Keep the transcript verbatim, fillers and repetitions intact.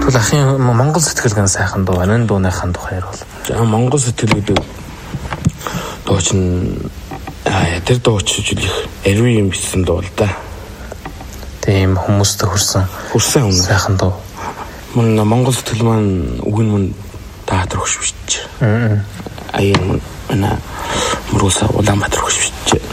Тэгвэл ахын Монгол сэтгэл гэн сайхан дуу байна. Энэ дууныхан тухайр бол. За Монгол сэтгэл гэдэг дуу чинь аа тэр дуу чинь их ариун юм бичсэн дуу л да. Тийм хүмүүстэй хүрсэн. Хүрсэн юм сайхан дуу. Мөн Монгол сэтгэл маань үг нь мөн театр хөш бичиж. Аа. Аян ана Мөрөөсө Улаанбаатар хөш бичиж.